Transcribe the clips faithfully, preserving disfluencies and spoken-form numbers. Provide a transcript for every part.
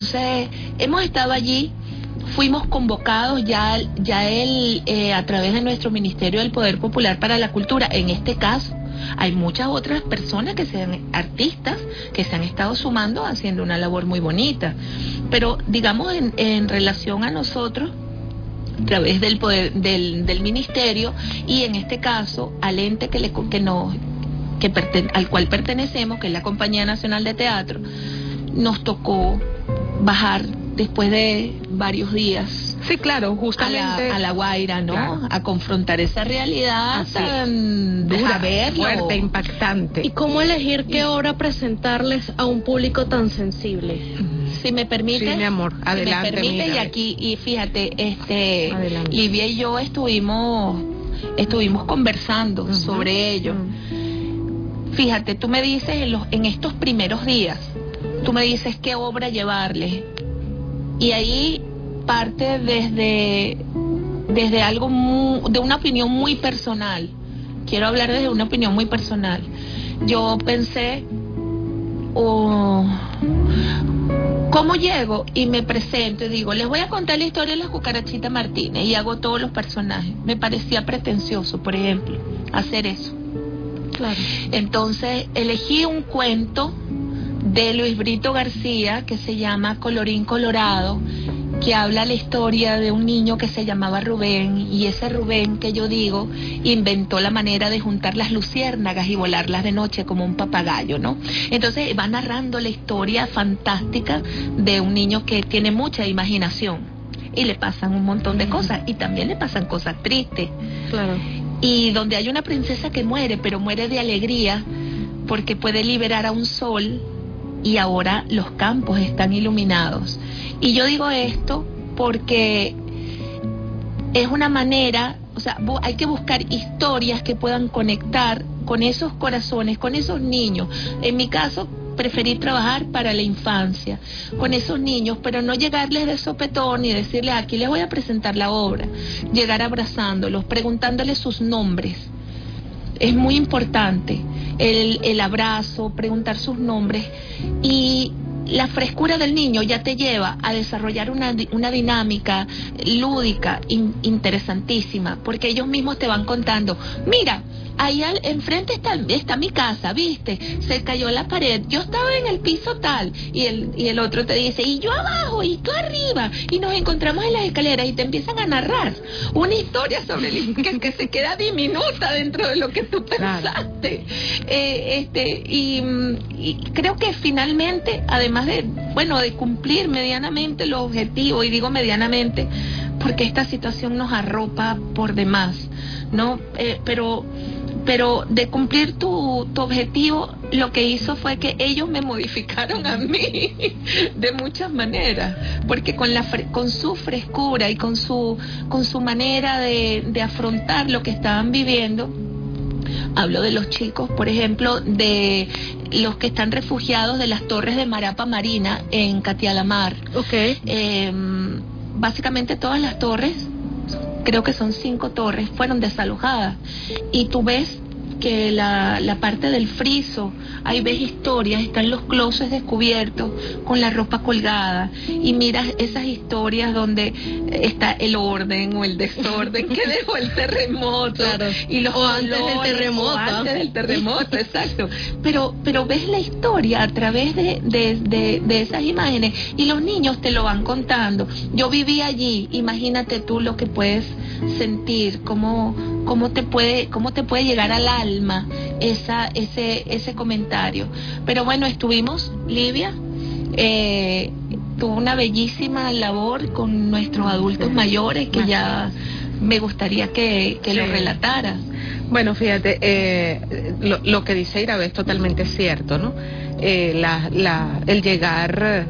Entonces, hemos estado allí, fuimos convocados ya, ya él, eh, a través de nuestro Ministerio del Poder Popular para la Cultura, en este caso. Hay muchas otras personas que sean artistas que se han estado sumando haciendo una labor muy bonita, pero digamos en, en relación a nosotros, a través del poder del, del ministerio y en este caso al ente que le que nos que perten, al cual pertenecemos, que es la Compañía Nacional de Teatro, nos tocó bajar después de varios días. Sí, claro, justamente a la, a la Guaira, ¿no? Claro. A confrontar esa realidad Así, tan dura, verlo. fuerte, impactante. ¿Y cómo elegir qué obra presentarles a un público tan sensible? Si me permite, sí, mi amor, adelante. Si me permite, mira. y aquí, y fíjate, este, Adelante. Livia y yo estuvimos, estuvimos conversando uh-huh. sobre ello. Uh-huh. Fíjate, tú me dices en los, en estos primeros días, tú me dices qué obra llevarle, y ahí parte desde desde algo muy, de una opinión muy personal. Quiero hablar desde una opinión muy personal. Yo pensé, oh, ¿cómo llego y me presento y digo, les voy a contar la historia de la Cucarachita Martínez y hago todos los personajes? Me parecía pretencioso, por ejemplo, hacer eso. Claro. Entonces elegí un cuento de Luis Brito García que se llama Colorín Colorado, que habla la historia de un niño que se llamaba Rubén, y ese Rubén que yo digo inventó la manera de juntar las luciérnagas y volarlas de noche como un papagayo, ¿no? Entonces va narrando la historia fantástica de un niño que tiene mucha imaginación y le pasan un montón de cosas, y también le pasan cosas tristes. Claro. Y donde hay una princesa que muere, pero muere de alegría porque puede liberar a un sol y ahora los campos están iluminados. Y yo digo esto porque es una manera, o sea, hay que buscar historias que puedan conectar con esos corazones, con esos niños. En mi caso, preferí trabajar para la infancia, con esos niños, pero no llegarles de sopetón y decirles, aquí les voy a presentar la obra. Llegar abrazándolos, preguntándoles sus nombres. Es muy importante el, el abrazo, preguntar sus nombres, y la frescura del niño ya te lleva a desarrollar una, una dinámica lúdica in, interesantísima, porque ellos mismos te van contando, mira, ahí al, enfrente está, está mi casa, ¿viste? Se cayó la pared, yo estaba en el piso tal, y el, y el otro te dice, y yo abajo, y tú arriba, y nos encontramos en las escaleras, y te empiezan a narrar una historia sobre el, que, que se queda diminuta dentro de lo que tú pensaste. Claro. Eh, este, y, y creo que finalmente, además de, bueno, de cumplir medianamente los objetivos, y digo medianamente, porque esta situación nos arropa por demás, ¿no? Eh, pero... pero de cumplir tu, tu objetivo, lo que hizo fue que ellos me modificaron a mí de muchas maneras, porque con la con su frescura y con su con su manera de, de afrontar lo que estaban viviendo. Hablo de los chicos, por ejemplo, de los que están refugiados de las torres de Marapa Marina en Catialamar. Okay. Eh, básicamente todas las torres, creo que son cinco torres, fueron desalojadas, y tú ves que la, la parte del friso, ahí ves historias, están los closets descubiertos con la ropa colgada, y miras esas historias donde está el orden o el desorden que dejó el terremoto. Claro. Y los o antes del terremoto. O antes del terremoto, exacto. Pero, pero ves la historia a través de, de, de, de esas imágenes, y los niños te lo van contando. Yo viví allí, imagínate tú lo que puedes sentir, cómo, cómo te puede, cómo te puede llegar al alma esa, ese, ese comentario. Pero bueno, estuvimos, Livia, eh, tuvo una bellísima labor con nuestros adultos mayores, que ya me gustaría que, que sí. lo relataras. Bueno, fíjate, eh, lo, lo que dice Irabe es totalmente cierto, ¿no? Eh, la, la, el llegar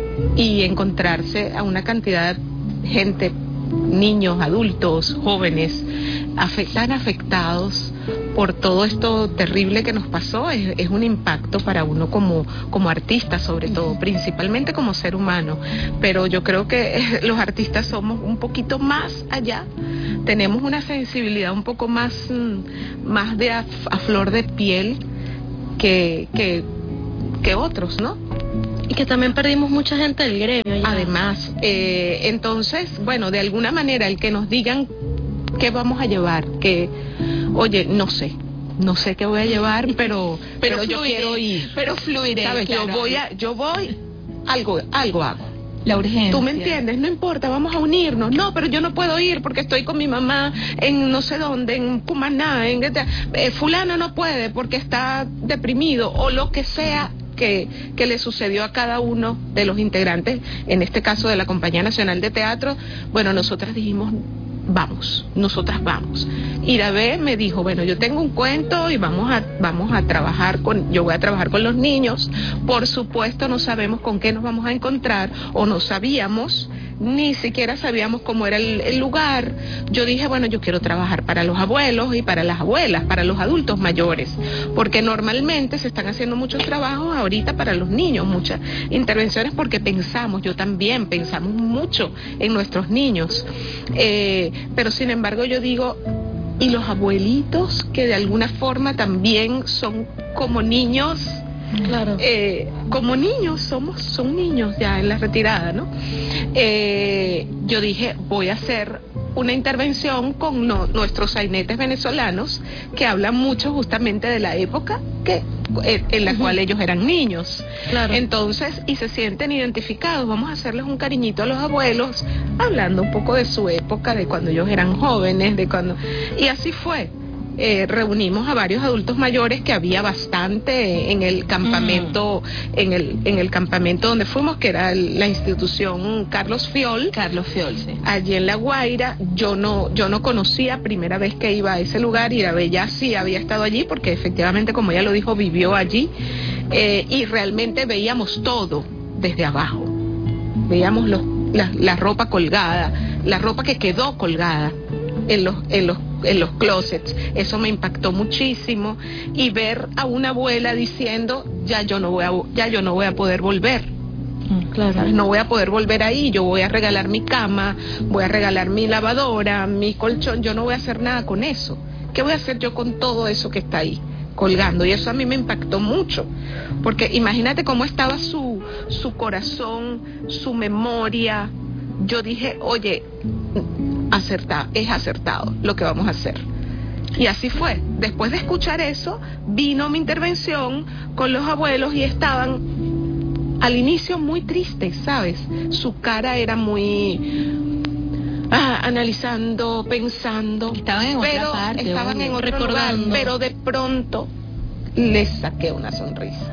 y encontrarse a una cantidad de gente, niños, adultos, jóvenes, afect, tan afectados por todo esto terrible que nos pasó, es, es un impacto para uno como, como artista, sobre todo, principalmente como ser humano. Pero yo creo que los artistas somos un poquito más allá, tenemos una sensibilidad un poco más, más de a, a flor de piel que, que, que otros, ¿no? Y que también perdimos mucha gente del gremio. Ya. Además, eh, entonces, bueno, de alguna manera el que nos digan qué vamos a llevar, que, oye, no sé, no sé qué voy a llevar, pero, pero, pero yo quiero ir. Pero fluiré, ¿sabes? Claro. Yo voy a, yo voy, algo, algo hago. La urgencia. ¿Tú me entiendes? No importa, vamos a unirnos. No, pero yo no puedo ir porque estoy con mi mamá en no sé dónde, en Cumaná, en eh, fulano no puede porque está deprimido o lo que sea que, que le sucedió a cada uno de los integrantes, en este caso de la Compañía Nacional de Teatro. Bueno, nosotras dijimos, vamos, nosotras vamos. Irabé me dijo, bueno, yo tengo un cuento y vamos a vamos a trabajar con, yo voy a trabajar con los niños. Por supuesto no sabemos con qué nos vamos a encontrar, o no sabíamos, ni siquiera sabíamos cómo era el, el lugar. Yo dije, bueno, yo quiero trabajar para los abuelos y para las abuelas, para los adultos mayores, porque normalmente se están haciendo muchos trabajos ahorita para los niños, muchas intervenciones, porque pensamos, yo también pensamos mucho en nuestros niños, eh, pero sin embargo yo digo, y los abuelitos que de alguna forma también son como niños. Claro. Eh, como niños, somos, son niños ya en la retirada, ¿no? Eh, yo dije, voy a hacer una intervención con no, nuestros sainetes venezolanos, que hablan mucho justamente de la época que eh, en la uh-huh. cual ellos eran niños. Claro. Entonces, y se sienten identificados, vamos a hacerles un cariñito a los abuelos, hablando un poco de su época, de cuando ellos eran jóvenes, de cuando... Y así fue. Eh, reunimos a varios adultos mayores, que había bastante en el campamento, mm. en el en el campamento donde fuimos, que era el, la institución Carlos Fiol. Carlos Fiol, sí. Allí en La Guaira. Yo no yo no conocía, primera vez que iba a ese lugar, y ya sí había estado allí, porque efectivamente, como ella lo dijo, vivió allí, eh, y realmente veíamos todo desde abajo. Veíamos los, la, la ropa colgada, la ropa que quedó colgada en los en los en los closets. Eso me impactó muchísimo, y ver a una abuela diciendo, ya yo no voy a ya yo no voy a poder volver. Claro. ¿Sabes? No voy a poder volver ahí, yo voy a regalar mi cama, voy a regalar mi lavadora, mi colchón, yo no voy a hacer nada con eso. ¿Qué voy a hacer yo con todo eso que está ahí colgando? Y eso a mí me impactó mucho, porque imagínate cómo estaba su su corazón, su memoria. Yo dije, oye, acertado, es acertado lo que vamos a hacer. Y así fue. Después de escuchar eso, vino mi intervención con los abuelos, y estaban al inicio muy tristes, ¿sabes? Su cara era muy ah, analizando, pensando. Estaban en pero otra parte. Estaban obvio. en otro Recordando. lugar, pero de pronto les saqué una sonrisa.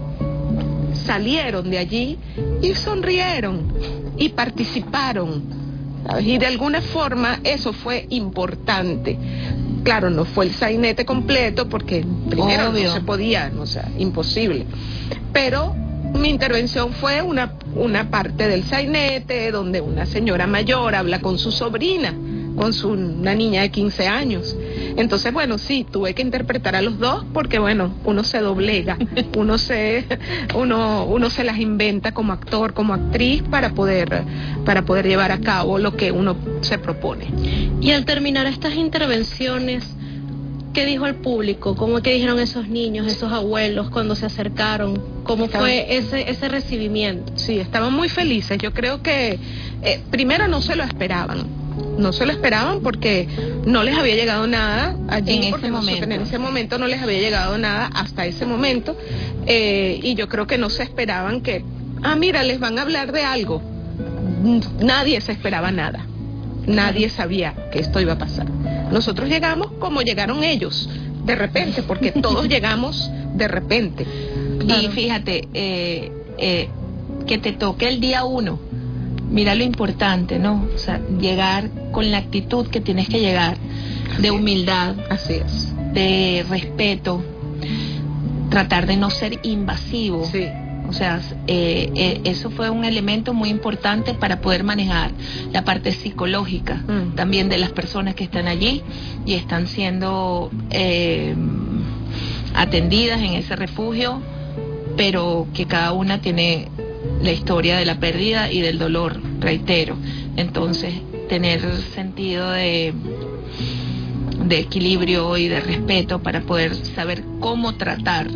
Salieron de allí y sonrieron y participaron, ¿sabes? Y de alguna forma eso fue importante. Claro, no fue el sainete completo, porque primero Obvio. no se podía, o sea, imposible. Pero mi intervención fue una, una parte del sainete, donde una señora mayor habla con su sobrina, con su, una niña de quince años. Entonces, bueno, sí, tuve que interpretar a los dos, porque bueno, uno se doblega, uno se uno uno se las inventa como actor, como actriz, para poder para poder llevar a cabo lo que uno se propone. Y al terminar estas intervenciones, ¿qué dijo el público? ¿Cómo que dijeron esos niños, esos abuelos cuando se acercaron? ¿Cómo Estaban... fue ese ese recibimiento? Sí, estaban muy felices. Yo creo que eh, primero no se lo esperaban. No se lo esperaban porque no les había llegado nada allí, en porque ese nosotros, momento. en ese momento no les había llegado nada hasta ese momento, eh, y yo creo que no se esperaban que, ah, mira, les van a hablar de algo. Nadie se esperaba nada, nadie sabía que esto iba a pasar. Nosotros llegamos como llegaron ellos, de repente, porque todos llegamos de repente. Claro. Y fíjate, eh, eh, que te toque el día uno. Mira lo importante, ¿no? O sea, llegar con la actitud que tienes que llegar, de humildad, así es, de respeto, tratar de no ser invasivo. Sí. O sea, eh, eh, eso fue un elemento muy importante para poder manejar la parte psicológica mm. también de las personas que están allí y están siendo eh, atendidas en ese refugio, pero que cada una tiene la historia de la pérdida y del dolor, reitero. Entonces, tener sentido de, de equilibrio y de respeto para poder saber cómo tratar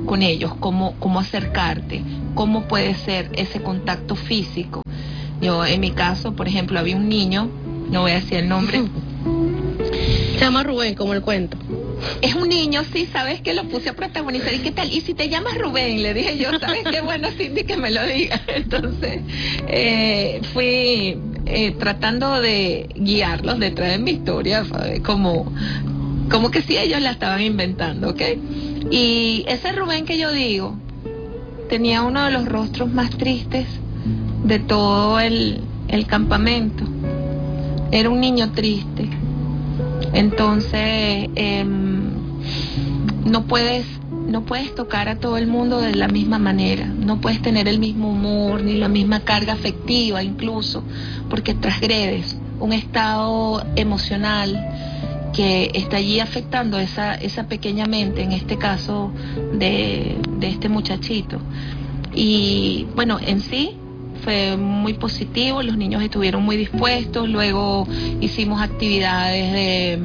con ellos, cómo, cómo acercarte, cómo puede ser ese contacto físico. Yo, en mi caso, por ejemplo, había un niño, no voy a decir el nombre. Se llama Rubén, como el cuento. Es un niño, sí, ¿sabes qué? Lo puse a protagonizar. ¿Y qué tal? ¿Y si te llamas Rubén? Le dije yo, ¿sabes qué? Bueno, Cindy, que me lo diga. Entonces, eh, fui eh, tratando de guiarlos detrás de mi historia, ¿sabes? Como, como que si ellos la estaban inventando, ¿ok? Y ese Rubén que yo digo, tenía uno de los rostros más tristes de todo el, el campamento. Era un niño triste. Entonces, eh, no puedes, no puedes tocar a todo el mundo de la misma manera, no puedes tener el mismo humor, ni la misma carga afectiva incluso, porque transgredes un estado emocional que está allí afectando esa, esa pequeña mente, en este caso de, de este muchachito. Y bueno, en sí fue muy positivo, los niños estuvieron muy dispuestos, luego hicimos actividades de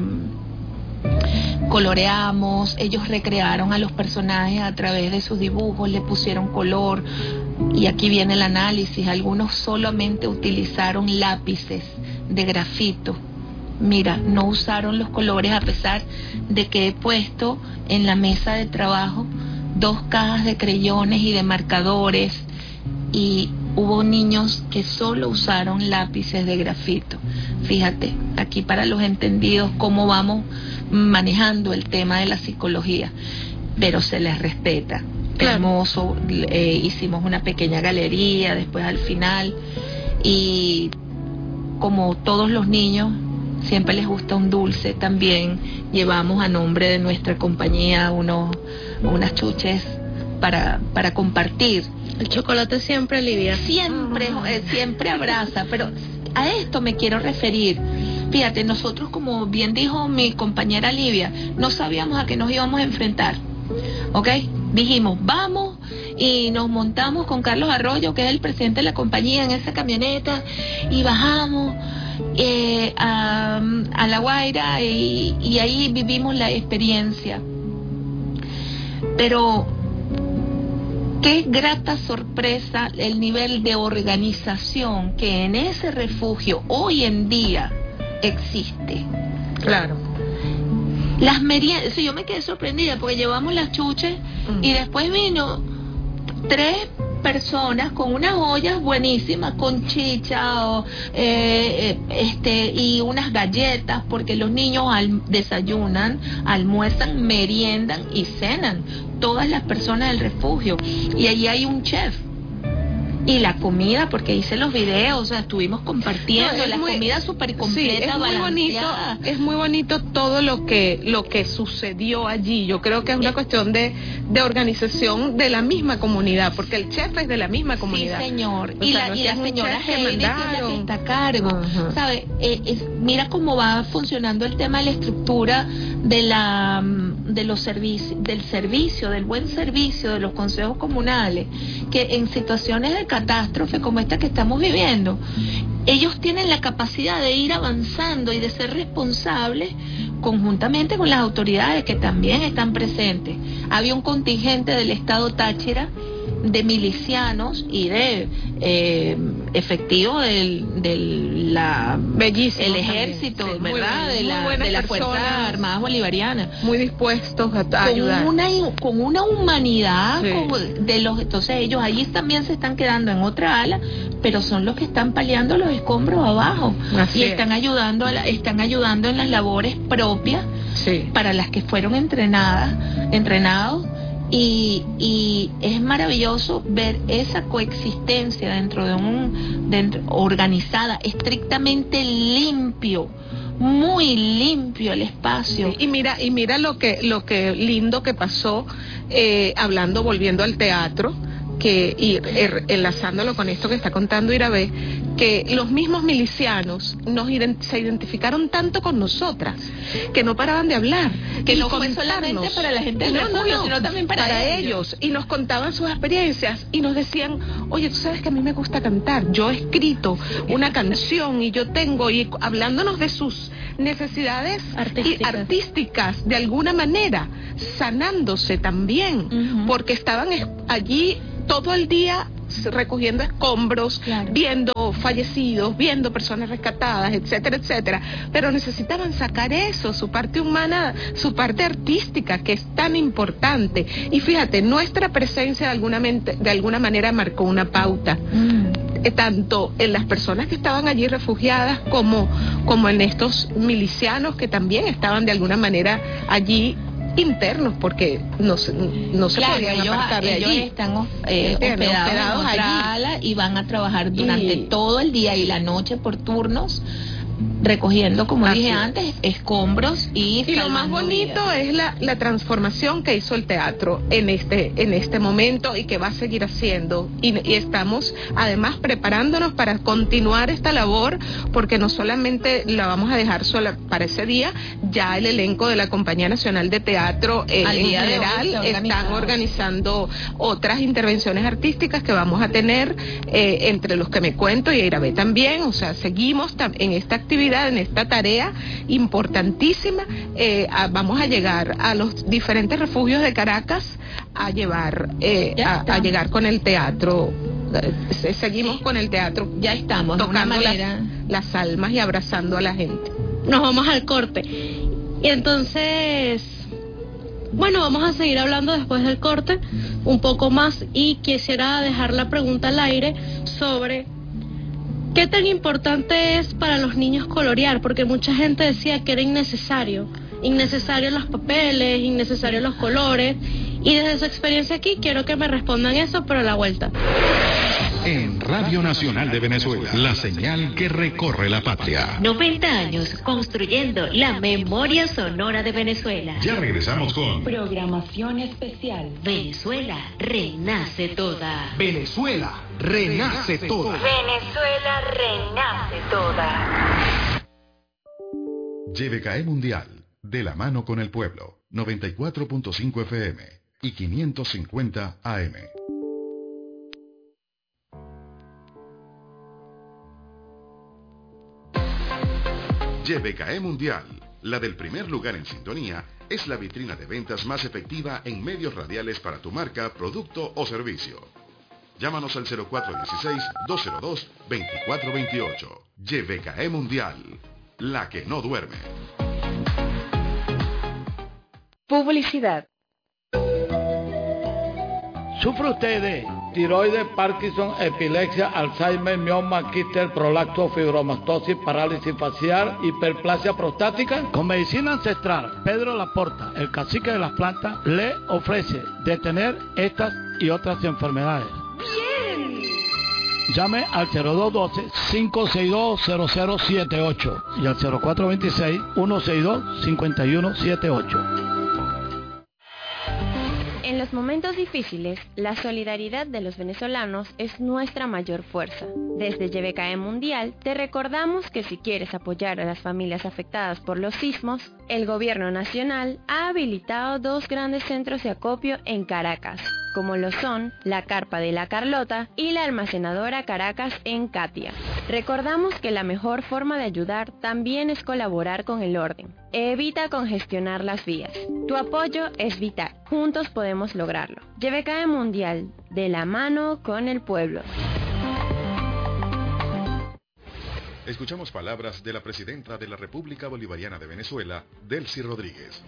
coloreamos, ellos recrearon a los personajes a través de sus dibujos, le pusieron color, y aquí viene el análisis. Algunos solamente utilizaron lápices de grafito. Mira, no usaron los colores, a pesar de que he puesto en la mesa de trabajo dos cajas de creyones y de marcadores, y hubo niños que solo usaron lápices de grafito. Fíjate, aquí para los entendidos cómo vamos manejando el tema de la psicología, pero se les respeta. Claro. Hermoso, eh, hicimos una pequeña galería después al final, y como todos los niños siempre les gusta un dulce, también llevamos a nombre de nuestra compañía unos unas chuches para para compartir. El chocolate siempre alivia. Siempre, eh, siempre abraza, pero a esto me quiero referir. Fíjate, nosotros, como bien dijo mi compañera Livia, no sabíamos a qué nos íbamos a enfrentar, ¿ok? Dijimos, vamos, y nos montamos con Carlos Arroyo, que es el presidente de la compañía, en esa camioneta, y bajamos eh, a, a La Guaira, y, y ahí vivimos la experiencia. Pero qué grata sorpresa el nivel de organización que en ese refugio hoy en día existe. Claro. Las meriendas, sí, yo me quedé sorprendida porque llevamos las chuches mm. y después vino tres personas con unas ollas buenísimas, con chicha o, eh, este y unas galletas, porque los niños al, desayunan, almuerzan, meriendan y cenan, todas las personas del refugio, y allí hay un chef. Y la comida, porque hice los videos, o sea, estuvimos compartiendo, no, la muy, comida súper completa, sí, es muy bonito, es muy bonito todo lo que lo que sucedió allí. Yo creo que es una cuestión de, de organización de la misma comunidad, porque el chef es de la misma comunidad. Sí, señor. O y, sea, la, no y la señora Heidi, que es la que está a cargo, uh-huh. ¿sabe? Eh, es, mira cómo va funcionando el tema de la estructura de la de los servicios, del servicio, del buen servicio de los consejos comunales, que en situaciones de catástrofe como esta que estamos viviendo, ellos tienen la capacidad de ir avanzando y de ser responsables conjuntamente con las autoridades que también están presentes. Había un contingente del estado Táchira de milicianos y de eh, efectivo del, del la Bellísimo el ejército, sí, ¿verdad? Muy, de la muy de la Fuerza Armada Bolivariana, muy dispuestos a, a con ayudar, una con una humanidad, sí. como de los entonces ellos allí también se están quedando en otra ala, pero son los que están paliando los escombros abajo. Así y están es. ayudando a la, están ayudando en las labores propias, sí. para las que fueron entrenadas entrenados. Y, y es maravilloso ver esa coexistencia dentro de un dentro, organizada, estrictamente limpio, muy limpio el espacio. Sí, y mira y mira lo que lo que lindo que pasó, eh, hablando, volviendo al teatro, que y er, enlazándolo con esto que está contando Irabé, que los mismos milicianos nos ident- se identificaron tanto con nosotras, que no paraban de hablar. Que y no fue contarnos. solamente para la gente del no, refugio, no, no, sino también para, para ellos. ellos. Y nos contaban sus experiencias y nos decían, oye, tú sabes que a mí me gusta cantar, yo he escrito una canción y yo tengo, y hablándonos de sus necesidades Artísticas. y artísticas de alguna manera, sanándose también, Ujú. porque estaban es- allí todo el día recogiendo escombros, Claro. viendo fallecidos, viendo personas rescatadas, etcétera, etcétera, pero necesitaban sacar eso, su parte humana, su parte artística, que es tan importante. Y fíjate, nuestra presencia de alguna, mente, de alguna manera marcó una pauta, Mm. eh, tanto en las personas que estaban allí refugiadas como, como en estos milicianos que también estaban de alguna manera allí internos, porque no se, no se Claro, podían ellos, apartar de ellos allí. están eh, ¿Entiendes? hospedados, Hospedados en otra allí. ala y van a trabajar durante Y- todo el día y la noche por turnos, recogiendo, como Así dije es. antes, escombros y Y lo más salvando bonito vidas. es la, la transformación que hizo el teatro en este, en este momento y que va a seguir haciendo. Y, y estamos además preparándonos para continuar esta labor, porque no solamente la vamos a dejar sola para ese día, ya el elenco de la Compañía Nacional de Teatro eh, Al en día de hoy general está están organizado. organizando otras intervenciones artísticas que vamos a tener, eh, entre los que me cuento, y Irabé también. O sea, seguimos tam- en esta actividad, en esta tarea importantísima. Eh, a- vamos a llegar a los diferentes refugios de Caracas a llevar, eh, Ya a, está. a llegar con el teatro. Eh, se- seguimos Sí. con el teatro, Ya estamos, de una tocando manera. las, las almas y abrazando a la gente. Nos vamos al corte. Y entonces, bueno, vamos a seguir hablando después del corte un poco más, y quisiera dejar la pregunta al aire sobre qué tan importante es para los niños colorear, porque mucha gente decía que era innecesario, innecesario los papeles, innecesario los colores, y desde su experiencia aquí quiero que me respondan eso, pero a la vuelta. En Radio Nacional de Venezuela, la señal que recorre la patria. noventa años construyendo la memoria sonora de Venezuela. Ya regresamos con Programación especial. Venezuela renace toda. Venezuela renace toda. Venezuela renace toda. Y V K E Mundial, de la mano con el pueblo, noventa y cuatro punto cinco F M y quinientos cincuenta A M. Y V K E Mundial, la del primer lugar en sintonía, es la vitrina de ventas más efectiva en medios radiales para tu marca, producto o servicio. Llámanos al cero cuatro uno seis, dos cero dos, dos cuatro dos ocho. Y V K E Mundial, la que no duerme. Publicidad. ¿Sufre usted de tiroides, Parkinson, epilepsia, Alzheimer, mioma, quistes, prolapso, fibromastosis, parálisis facial, hiperplasia prostática? Con medicina ancestral, Pedro Laporta, el cacique de las plantas, le ofrece detener estas y otras enfermedades. ¡Bien! Llame al cero dos uno dos, cinco seis dos, cero cero siete ocho y al cero cuatro dos seis, uno seis dos, cinco uno siete ocho. En los momentos difíciles, la solidaridad de los venezolanos es nuestra mayor fuerza. Desde Y V K E Mundial te recordamos que si quieres apoyar a las familias afectadas por los sismos, el Gobierno Nacional ha habilitado dos grandes centros de acopio en Caracas, como lo son la Carpa de la Carlota y la Almacenadora Caracas en Catia. Recordamos que la mejor forma de ayudar también es colaborar con el orden. Evita congestionar las vías. Tu apoyo es vital. Juntos podemos lograrlo. Y V K E Mundial, de la mano con el pueblo. Escuchamos palabras de la presidenta de la República Bolivariana de Venezuela, Delcy Rodríguez.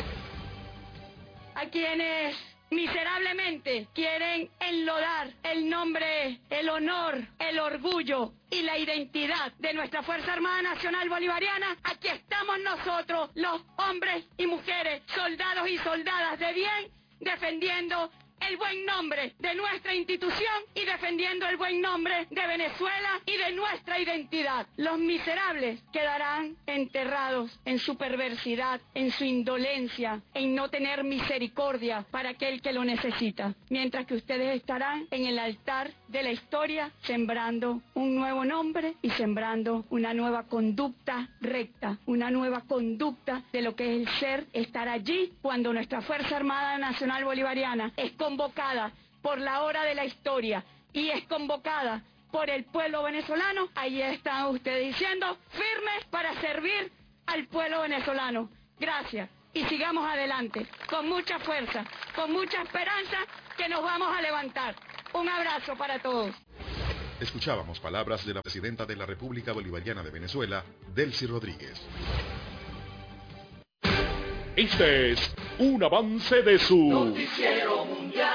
A quienes miserablemente quieren enlodar el nombre, el honor, el orgullo y la identidad de nuestra Fuerza Armada Nacional Bolivariana, aquí estamos nosotros, los hombres y mujeres, soldados y soldadas de bien, defendiendo el buen nombre de nuestra institución y defendiendo el buen nombre de Venezuela y de nuestra identidad. Los miserables quedarán enterrados en su perversidad, en su indolencia, en no tener misericordia para aquel que lo necesita, mientras que ustedes estarán en el altar de la historia sembrando un nuevo nombre y sembrando una nueva conducta recta, una nueva conducta de lo que es el ser, estar allí cuando nuestra Fuerza Armada Nacional Bolivariana es convocada por la hora de la historia y es convocada por el pueblo venezolano. Ahí están ustedes diciendo firmes para servir al pueblo venezolano. Gracias. Y sigamos adelante, con mucha fuerza, con mucha esperanza, que nos vamos a levantar. Un abrazo para todos. Escuchábamos palabras de la presidenta de la República Bolivariana de Venezuela, Delcy Rodríguez. Este es un avance de su Noticiero Mundial.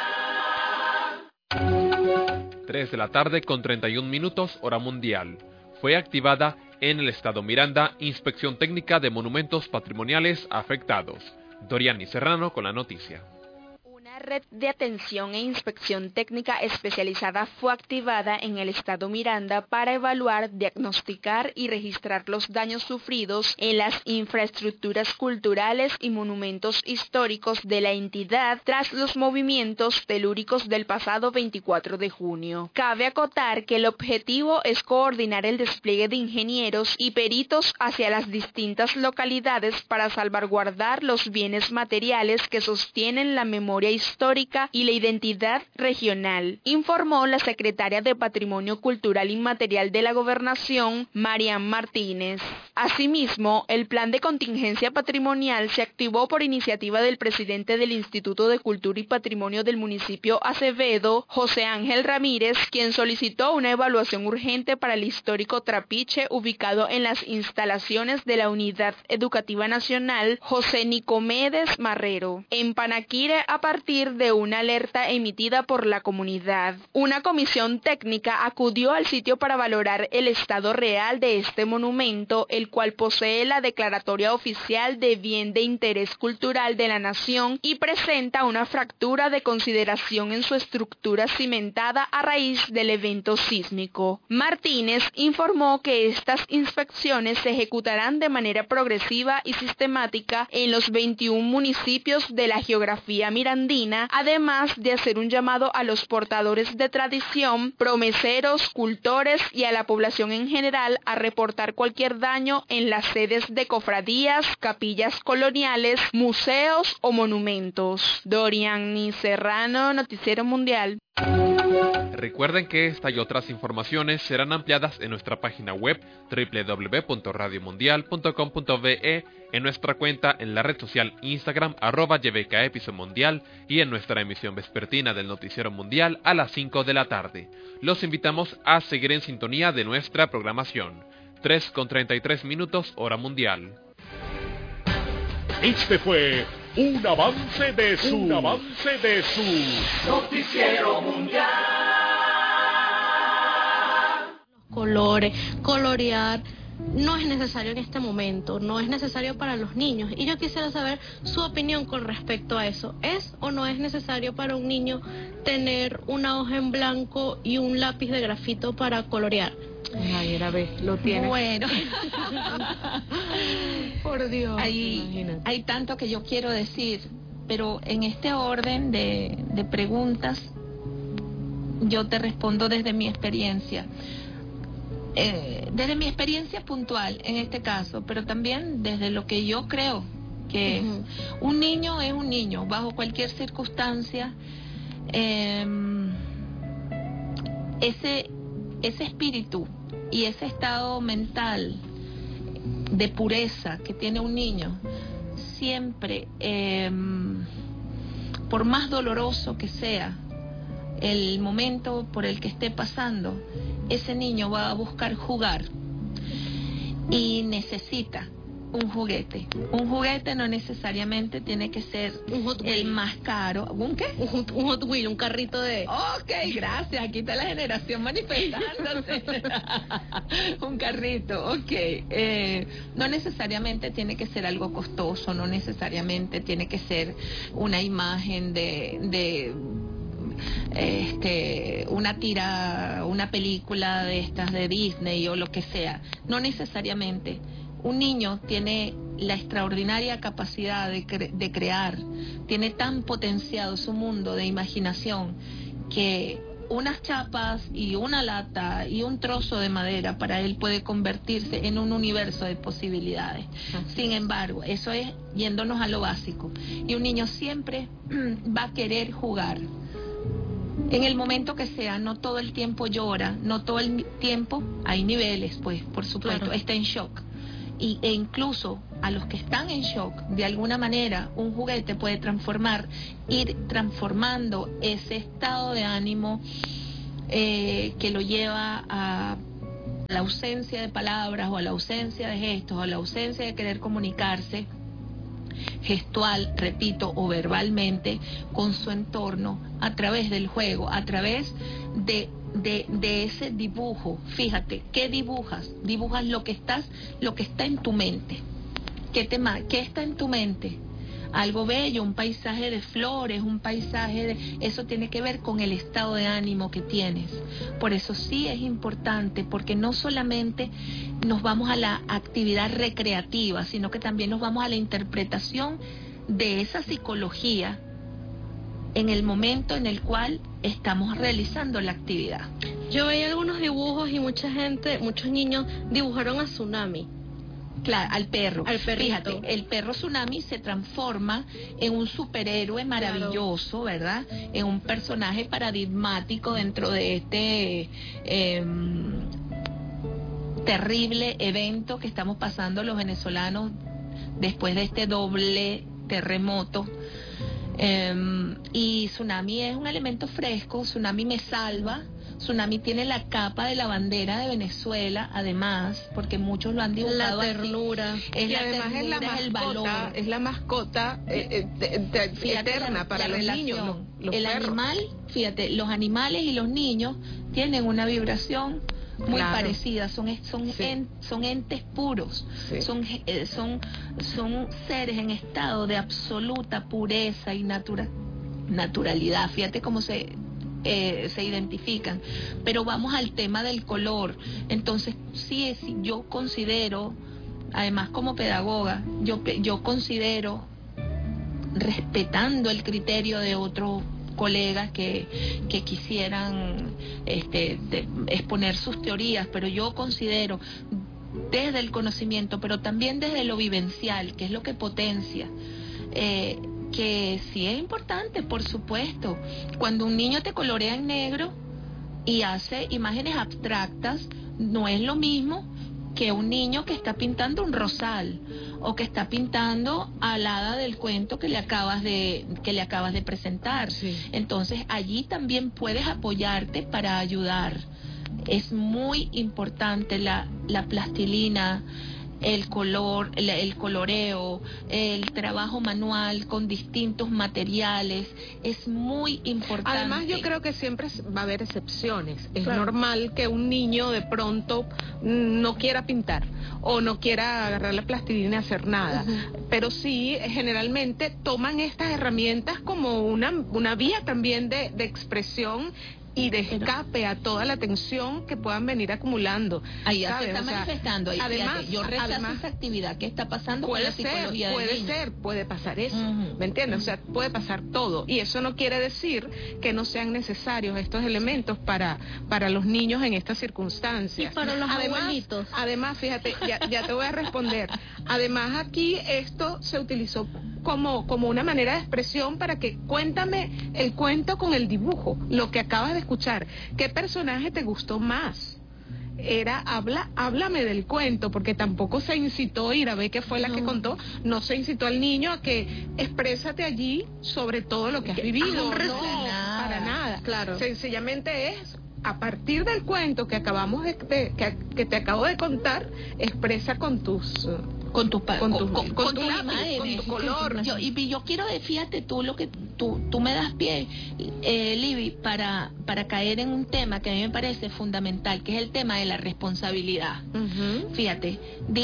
tres de la tarde con treinta y un minutos, hora mundial. Fue activada en el estado Miranda Inspección Técnica de Monumentos Patrimoniales Afectados. Doriani Serrano con la noticia. Una red de atención e inspección técnica especializada fue activada en el estado Miranda para evaluar, diagnosticar y registrar los daños sufridos en las infraestructuras culturales y monumentos históricos de la entidad tras los movimientos telúricos del pasado veinticuatro de junio. Cabe acotar que el objetivo es coordinar el despliegue de ingenieros y peritos hacia las distintas localidades para salvaguardar los bienes materiales que sostienen la memoria histórica y la identidad regional, informó la secretaria de Patrimonio Cultural Inmaterial de la Gobernación, Marian Martínez. Asimismo, el plan de contingencia patrimonial se activó por iniciativa del presidente del Instituto de Cultura y Patrimonio del municipio Acevedo, José Ángel Ramírez, quien solicitó una evaluación urgente para el histórico trapiche ubicado en las instalaciones de la Unidad Educativa Nacional José Nicomedes Marrero, en Panaquire, a partir de una alerta emitida por la comunidad. Una comisión técnica acudió al sitio para valorar el estado real de este monumento, el cual posee la declaratoria oficial de bien de interés cultural de la nación y presenta una fractura de consideración en su estructura cimentada a raíz del evento sísmico. Martínez informó que estas inspecciones se ejecutarán de manera progresiva y sistemática en los veintiún municipios de la geografía mirandina, además de hacer un llamado a los portadores de tradición, promeseros, cultores y a la población en general a reportar cualquier daño en las sedes de cofradías, capillas coloniales, museos o monumentos. Doriani Serrano, Noticiero Mundial. Recuerden que esta y otras informaciones serán ampliadas en nuestra página web doble u doble u doble u punto radio mundial punto com punto be, en nuestra cuenta en la red social Instagram arroba Y B K E Piso Mundial y en nuestra emisión vespertina del Noticiero Mundial a las cinco de la tarde. Los invitamos a seguir en sintonía de nuestra programación. tres con treinta y tres minutos, hora mundial. Este fue un avance de su un avance de su Noticiero Mundial. Los colores, colorear no es necesario en este momento, no es necesario para los niños. Y yo quisiera saber su opinión con respecto a eso. ¿Es o no es necesario para un niño tener una hoja en blanco y un lápiz de grafito para colorear? Ay, a ver, lo tiene. Bueno. Por Dios. Hay, hay tanto que yo quiero decir, pero en este orden de, de preguntas, yo te respondo desde mi experiencia. Eh, desde mi experiencia puntual en este caso, pero también desde lo que yo creo que uh-huh. un niño es un niño, bajo cualquier circunstancia. Eh, ese, ese espíritu y ese estado mental de pureza que tiene un niño, siempre, eh, por más doloroso que sea el momento por el que esté pasando, ese niño va a buscar jugar y necesita un juguete. Un juguete no necesariamente tiene que ser el más caro. ¿Un qué? Un, un Hot Wheel, un carrito de... Ok, gracias. Aquí está la generación manifestándose. Un carrito, ok. Eh, no necesariamente tiene que ser algo costoso, no necesariamente tiene que ser una imagen de... de este, una tira, una película de estas de Disney o lo que sea. No necesariamente. Un niño tiene la extraordinaria capacidad de, cre de crear, tiene tan potenciado su mundo de imaginación que unas chapas y una lata y un trozo de madera para él puede convertirse en un universo de posibilidades. Sin embargo, eso es yéndonos a lo básico. Y un niño siempre va a querer jugar. En el momento que sea, no todo el tiempo llora, no todo el tiempo, hay niveles, pues, por supuesto, claro. Está en shock. Y, e incluso a los que están en shock, de alguna manera, un juguete puede transformar, ir transformando ese estado de ánimo eh, que lo lleva a la ausencia de palabras o a la ausencia de gestos o a la ausencia de querer comunicarse gestual, repito, o verbalmente con su entorno a través del juego, a través de De, de ese dibujo. Fíjate, ¿qué dibujas? Dibujas lo que estás, lo que está en tu mente. ¿Qué te qué está en tu mente? Algo bello, un paisaje de flores, un paisaje de... Eso tiene que ver con el estado de ánimo que tienes. Por eso sí es importante, porque no solamente nos vamos a la actividad recreativa, sino que también nos vamos a la interpretación de esa psicología en el momento en el cual estamos realizando la actividad. Yo veía algunos dibujos y mucha gente, muchos niños dibujaron a Tsunami. Claro, al perro. Al perrito. Fíjate, el perro Tsunami se transforma en un superhéroe maravilloso, claro. ¿Verdad? En un personaje paradigmático dentro de este eh, terrible evento que estamos pasando los venezolanos después de este doble terremoto. Um, y Tsunami es un elemento fresco. Tsunami me salva. Tsunami tiene la capa de la bandera de Venezuela, además, porque muchos lo han dibujado. La ternura. Así. Es y la además ternura, es la mascota, es el valor. Es la mascota eh, eh, de, de, eterna la, para la los relación. niños. Los, los el perros. animal, fíjate, los animales y los niños tienen una vibración muy claro. parecida, son son sí. en, son entes puros, sí. son eh, son son seres en estado de absoluta pureza y natura, naturalidad. Fíjate cómo se eh, se identifican. Pero vamos al tema del color. Entonces, sí, sí yo considero, además como pedagoga, yo yo considero, respetando el criterio de otro colegas que, que quisieran este, de, exponer sus teorías, pero yo considero desde el conocimiento, pero también desde lo vivencial, que es lo que potencia, eh, que sí es importante, por supuesto. Cuando un niño te colorea en negro y hace imágenes abstractas, no es lo mismo que un niño que está pintando un rosal o que está pintando al hada del cuento que le acabas de que le acabas de presentar. Sí. Entonces allí también puedes apoyarte para ayudar. Es muy importante la la plastilina, el color, el, el coloreo, el trabajo manual con distintos materiales, es muy importante. Además, yo creo que siempre va a haber excepciones. Es claro. normal que un niño de pronto no quiera pintar o no quiera agarrar la plastilina y hacer nada, uh-huh. pero sí, generalmente toman estas herramientas como una, una vía también de, de expresión y de escape a toda la tensión que puedan venir acumulando. Ahí ya se está o sea, manifestando. Ahí, además, fíjate, yo rechazo además, esa actividad que está pasando puede con la psicología ser, puede del niño. ser, puede pasar eso, uh-huh. ¿me entiendes? Uh-huh. O sea, puede pasar todo. Y eso no quiere decir que no sean necesarios estos elementos para para los niños en estas circunstancias. Y para los además, abuelitos. Además, fíjate, ya, ya te voy a responder. Además, aquí esto se utilizó como, como una manera de expresión para que cuéntame el cuento con el dibujo, lo que acabas de escuchar. ¿Qué personaje te gustó más? Era, habla, háblame del cuento, porque tampoco se incitó, Irabe, que fue la no. que contó, no se incitó al niño a que exprésate allí sobre todo lo que has vivido. No, no, para nada. Claro. Sencillamente es, a partir del cuento que acabamos de, de que, que te acabo de contar, expresa con tus... con tu con, con, tu, con, con, con tu tu lápiz, imagen, con tu color. Yo, y yo quiero, fíjate tú lo que tú, tú me das pie, eh, Libby, para, para caer en un tema que a mí me parece fundamental, que es el tema de la responsabilidad. Uh-huh. Fíjate,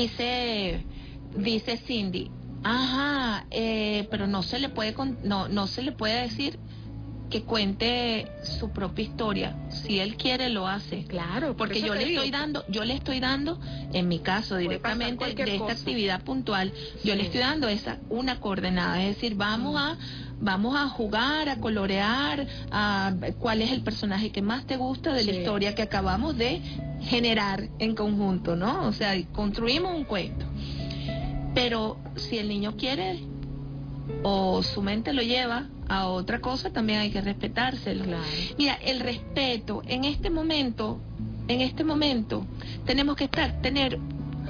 dice, dice Cindy, ajá, eh, pero no se le puede, no, no se le puede decir que cuente su propia historia. Si él quiere, lo hace. Claro, por porque eso yo te le digo. estoy dando, yo le estoy dando, en mi caso Puede directamente pasar de cualquier esta cosa. actividad puntual, yo Sí. le estoy dando esa una coordenada, es decir, vamos a vamos a jugar, a colorear, a cuál es el personaje que más te gusta de la Sí. historia que acabamos de generar en conjunto, ¿no? O sea, construimos un cuento. Pero si el niño quiere o su mente lo lleva a otra cosa, también hay que respetárselo. Claro. Mira, el respeto en este momento, en este momento tenemos que estar tener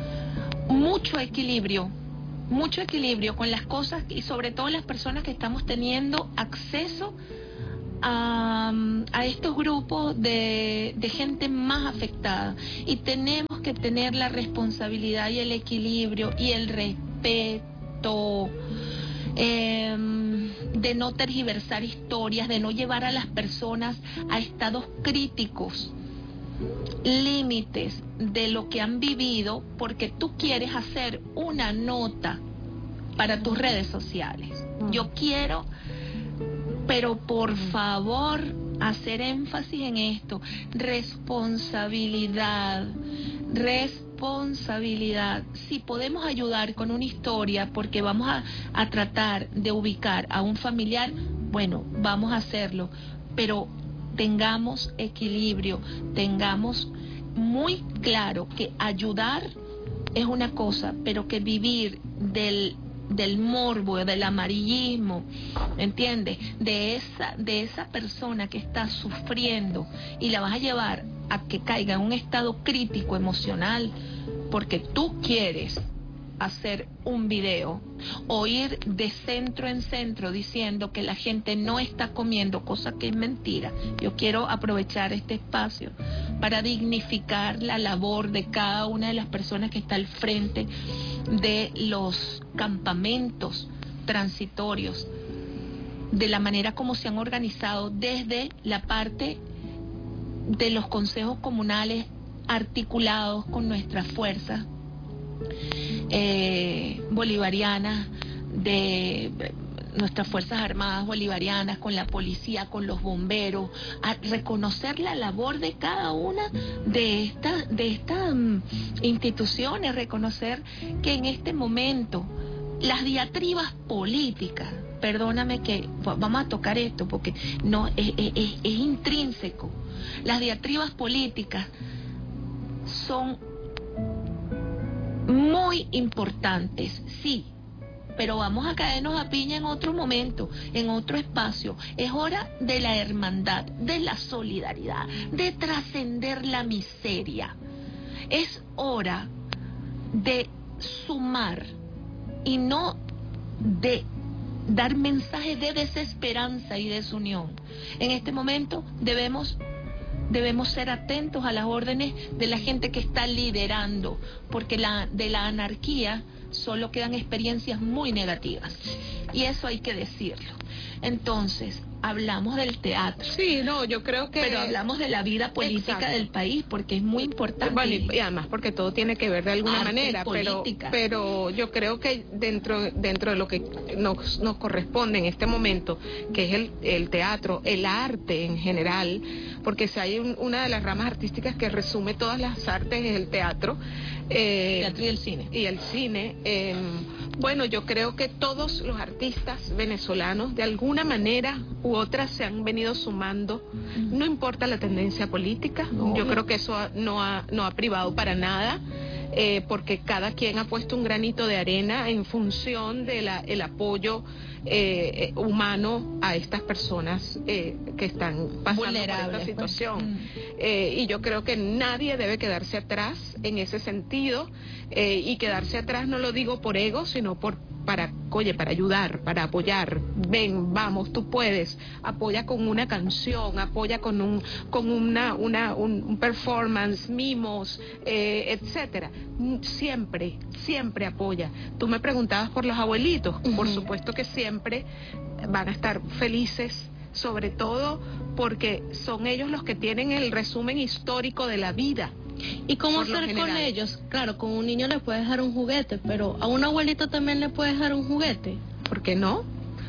mucho equilibrio, mucho equilibrio con las cosas y sobre todo las personas que estamos teniendo acceso a, a estos grupos de, de gente más afectada, y tenemos que tener la responsabilidad y el equilibrio y el respeto, eh, de no tergiversar historias, de no llevar a las personas a estados críticos, límites de lo que han vivido, porque tú quieres hacer una nota para tus redes sociales. Yo quiero, pero por favor, hacer énfasis en esto: responsabilidad, responsabilidad. Si podemos ayudar con una historia, porque vamos a, a tratar de ubicar a un familiar, bueno, vamos a hacerlo, pero tengamos equilibrio, tengamos muy claro que ayudar es una cosa, pero que vivir del del morbo, del amarillismo, ¿entiendes? De esa de esa persona que está sufriendo y la vas a llevar a que caiga en un estado crítico emocional porque tú quieres hacer un video o ir de centro en centro diciendo que la gente no está comiendo, cosa que es mentira. Yo quiero aprovechar este espacio para dignificar la labor de cada una de las personas que está al frente de los campamentos transitorios, de la manera como se han organizado desde la parte de los consejos comunales articulados con nuestras fuerzas eh, bolivarianas, de nuestras fuerzas armadas bolivarianas, con la policía, con los bomberos, a reconocer la labor de cada una de estas de estas um, instituciones, reconocer que en este momento las diatribas políticas, perdóname que vamos a tocar esto porque no es, es, es, es intrínseco, las diatribas políticas son muy importantes, sí, pero vamos a caernos a piña en otro momento, en otro espacio. Es hora de la hermandad, de la solidaridad, de trascender la miseria. Es hora de sumar y no de dar mensajes de desesperanza y desunión. En este momento debemos debemos ser atentos a las órdenes de la gente que está liderando, porque la, de la anarquía solo quedan experiencias muy negativas, y eso hay que decirlo. Entonces, hablamos del teatro. Sí, no, yo creo que... Pero hablamos de la vida política Exacto. del país, porque es muy importante. Bueno, y, y además porque todo tiene que ver de alguna Arte, manera, pero, política. pero yo creo que dentro dentro de lo que nos, nos corresponde en este momento, que es el, el teatro, el arte en general, porque si hay un, una de las ramas artísticas que resume todas las artes es el teatro. Eh, teatro y el cine. Y el cine. Eh, bueno, yo creo que todos los artistas venezolanos de alguna manera u otra se han venido sumando, no importa la tendencia política, No. yo creo que eso ha- no ha, no ha privado para nada, eh, porque cada quien ha puesto un granito de arena en función del el apoyo eh, eh, humano a estas personas eh, que están pasando por Vulnerables, esta pues. situación. Mm. Eh, y yo creo que nadie debe quedarse atrás en ese sentido, eh, y quedarse atrás no lo digo por ego, sino por para, oye, para ayudar, para apoyar. Ven, vamos, tú puedes. Apoya con una canción, apoya con un con una una un, un performance, mimos, eh, etcétera. Mm, Siempre, siempre apoya. Tú me preguntabas por los abuelitos, por supuesto que siempre van a estar felices, sobre todo porque son ellos los que tienen el resumen histórico de la vida. ¿Y cómo Por lo hacer con general. ellos? Claro, con un niño le puedes dar un juguete, pero a un abuelito también le puedes dar un juguete. ¿Por qué no?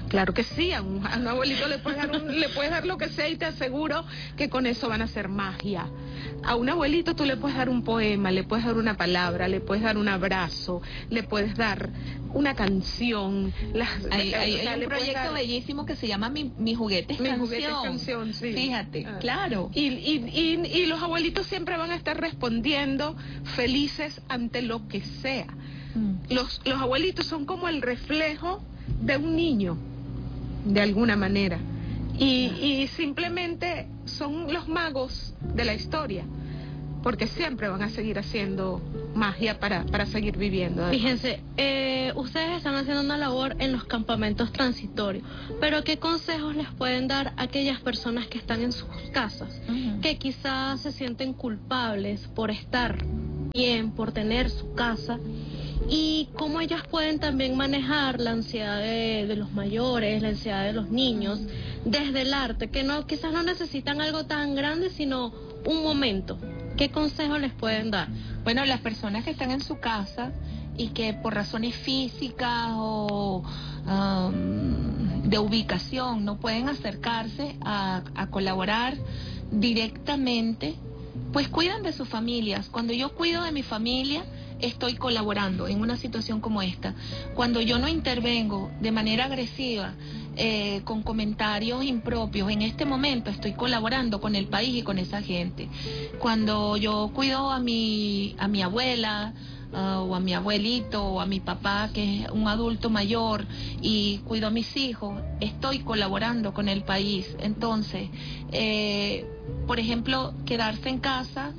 Claro que sí, a un, a un abuelito le puedes, dar un, le puedes dar lo que sea y te aseguro que con eso van a hacer magia. A un abuelito tú le puedes dar un poema, le puedes dar una palabra, le puedes dar un abrazo, le puedes dar una canción. Las, hay, hay, o sea, hay un proyecto dar... bellísimo que se llama Mi, Mi Juguete es Mi Canción. Juguete es Canción, sí. Fíjate, ah. claro. Y, y, y, y los abuelitos siempre van a estar respondiendo felices ante lo que sea. Mm. Los, los abuelitos son como el reflejo de un niño, de alguna manera. Y, y simplemente son los magos de la historia, porque siempre van a seguir haciendo magia para, para seguir viviendo. Fíjense, eh, ustedes están haciendo una labor en los campamentos transitorios, pero ¿qué consejos les pueden dar a aquellas personas que están en sus casas, uh-huh. que quizás se sienten culpables por estar bien, por tener su casa? Y cómo ellas pueden también manejar la ansiedad de, de los mayores, la ansiedad de los niños, desde el arte, que no quizás no necesitan algo tan grande, sino un momento. ¿Qué consejos les pueden dar? Bueno, las personas que están en su casa y que por razones físicas o um, de ubicación no pueden acercarse a, a colaborar directamente, pues cuidan de sus familias. Cuando yo cuido de mi familia, estoy colaborando en una situación como esta. Cuando yo no intervengo de manera agresiva, eh, con comentarios impropios, en este momento estoy colaborando con el país y con esa gente. Cuando yo cuido a mi, a mi abuela, Uh, o a mi abuelito o a mi papá, que es un adulto mayor, y cuido a mis hijos, estoy colaborando con el país. Entonces, eh, por ejemplo, quedarse en casa,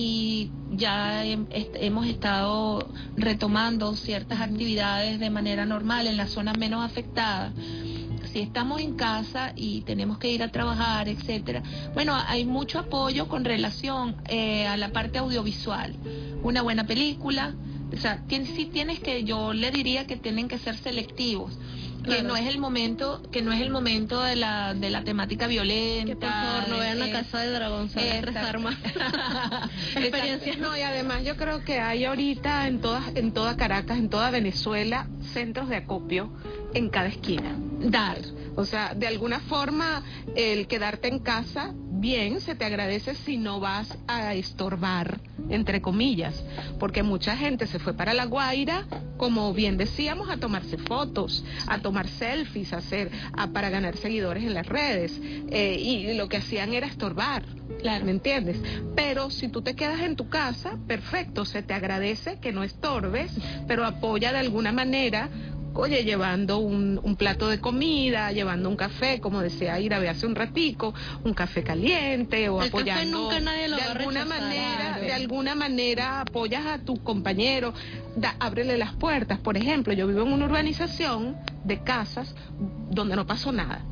y ya he, hemos estado retomando ciertas actividades de manera normal en las zonas menos afectadas. Si estamos en casa y tenemos que ir a trabajar, etcétera, bueno, hay mucho apoyo con relación eh, a la parte audiovisual. Una buena película, o sea, tienes, sí tienes que, yo le diría que tienen que ser selectivos. Claro. Que no es el momento, que no es el momento de la de la temática violenta. Que por favor no vean La Casa del Dragón, son tres armas. Experiencias. No, y además yo creo que hay ahorita en todas, en toda Caracas, en toda Venezuela, centros de acopio en cada esquina. Dar, o sea, de alguna forma el quedarte en casa, bien, se te agradece si no vas a estorbar, entre comillas, porque mucha gente se fue para La Guaira, como bien decíamos, a tomarse fotos, a tomar selfies, a hacer, a, para ganar seguidores en las redes, eh, y lo que hacían era estorbar, claro, ¿me entiendes? Pero si tú te quedas en tu casa, perfecto, se te agradece que no estorbes, pero apoya de alguna manera. Oye, llevando un, un plato de comida, llevando un café, como decía Irabe hace un ratico, un café caliente, o el apoyando café nunca nadie lo de va a alguna rechazar, manera, claro. de alguna manera apoyas a tu compañero, da, ábrele las puertas. Por ejemplo, yo vivo en una urbanización de casas donde no pasó nada.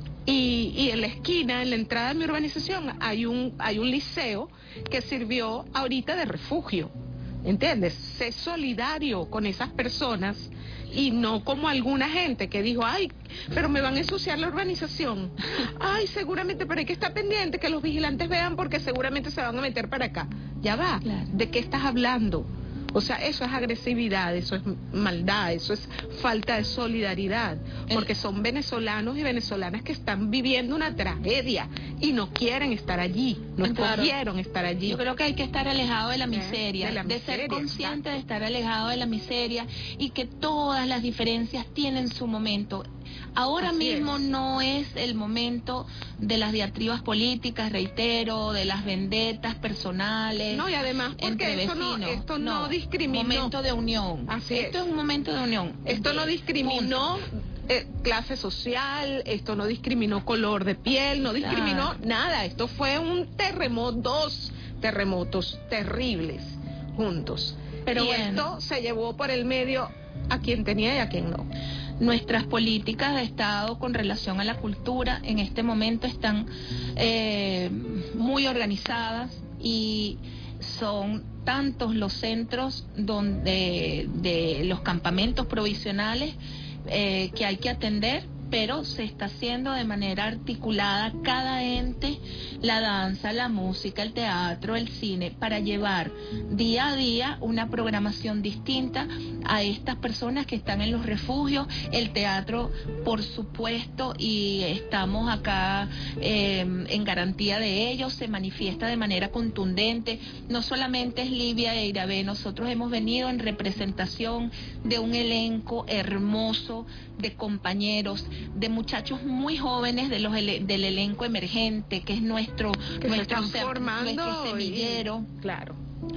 Y, y en la esquina, en la entrada de mi urbanización, hay un, hay un liceo que sirvió ahorita de refugio. ¿Entiendes? Sé solidario con esas personas y no como alguna gente que dijo, ay, pero me van a ensuciar la urbanización. Ay, seguramente, pero hay que estar pendiente que los vigilantes vean porque seguramente se van a meter para acá. Ya va, claro. ¿De qué estás hablando? O sea, eso es agresividad, eso es maldad, eso es falta de solidaridad, porque son venezolanos y venezolanas que están viviendo una tragedia y no quieren estar allí, no escogieron estar allí. Yo creo que hay que estar alejado de la miseria, de, la de miseria, ser consciente exacto. de estar alejado de la miseria y que todas las diferencias tienen su momento. Ahora Así mismo es. No es el momento de las diatribas políticas, reitero, de las vendetas personales. No, y además porque entre esto no, vecinos. esto no, no discriminó. Momento de unión. Así esto es. es un momento de unión. Esto no discriminó eh, clase social, esto no discriminó color de piel, no discriminó claro. nada. Esto fue un terremoto, dos terremotos terribles juntos. Pero y bueno. Esto se llevó por el medio a quien tenía y a quien no. Nuestras políticas de Estado con relación a la cultura en este momento están eh, muy organizadas y son tantos los centros donde de los campamentos provisionales eh, que hay que atender pero se está haciendo de manera articulada cada ente, la danza, la música, el teatro, el cine, para llevar día a día una programación distinta a estas personas que están en los refugios. El teatro, por supuesto, y estamos acá eh, en garantía de ello, se manifiesta de manera contundente. No solamente es Livia e Irabé, nosotros hemos venido en representación de un elenco hermoso de compañeros, de muchachos muy jóvenes de los ele del elenco emergente, que es nuestro, que nuestro, se formando nuestro semillero. Y, claro.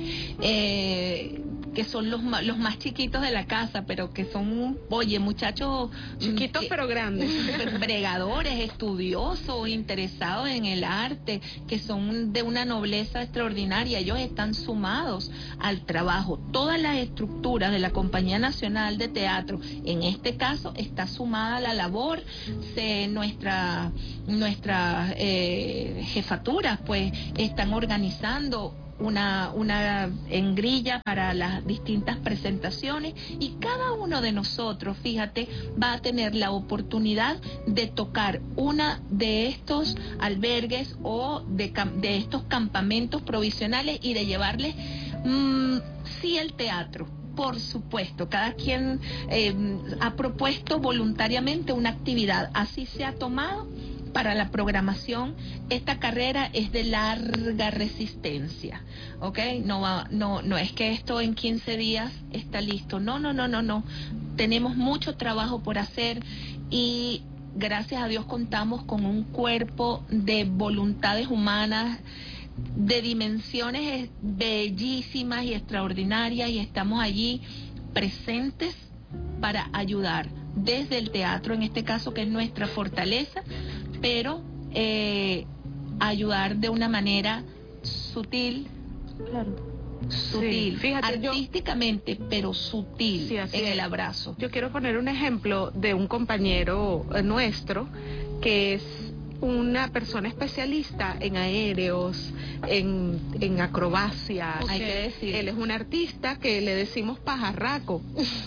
Eh, que son los, los más chiquitos de la casa, pero que son, oye, muchachos chiquitos que, pero grandes, bregadores, estudiosos, interesados en el arte, que son de una nobleza extraordinaria. Ellos están sumados al trabajo. Todas las estructuras de la Compañía Nacional de Teatro, en este caso, está sumada a la labor. Se, nuestra nuestra eh, jefaturas, pues, están organizando una una en grilla para las distintas presentaciones, y cada uno de nosotros, fíjate, va a tener la oportunidad de tocar una de estos albergues o de, de estos campamentos provisionales y de llevarles mmm, sí el teatro. Por supuesto, cada quien eh, ha propuesto voluntariamente una actividad, así se ha tomado para la programación. Esta carrera es de larga resistencia, ¿ok? No va, no, no es que esto en quince días está listo. No, no, no, no, no. Tenemos mucho trabajo por hacer y gracias a Dios contamos con un cuerpo de voluntades humanas de dimensiones bellísimas y extraordinarias, y estamos allí presentes para ayudar desde el teatro, en este caso, que es nuestra fortaleza, pero eh, ayudar de una manera sutil, claro, sutil, sí, fíjate, artísticamente, yo, pero sutil, sí, en el abrazo. Yo quiero poner un ejemplo de un compañero nuestro que es una persona especialista en aéreos, en, en acrobacia. Okay. Hay que decir. Él es un artista que le decimos pajarraco.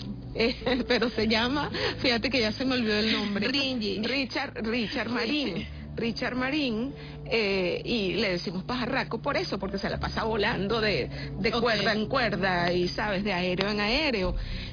Eh, pero se llama, fíjate que ya se me olvidó el nombre. Ringy. Richard, Richard Marín. Richard Marín, eh, y le decimos pajarraco por eso, porque se la pasa volando de, de okay. cuerda en cuerda y, sabes, de aéreo en aéreo.